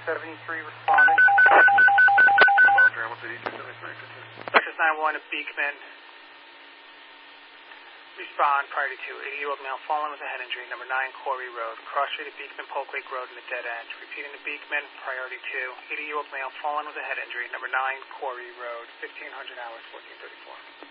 responding. Texas 9-1 at Beekman. Respond priority 2. 80-year-old male fallen with a head injury, number 9 Corey Road. Cross street at Beekman, Polk Lake Road in the dead end. Repeating to Beekman, priority 2. 80-year-old male fallen with a head injury, number 9 Corey Road. 1500 hours, 1434.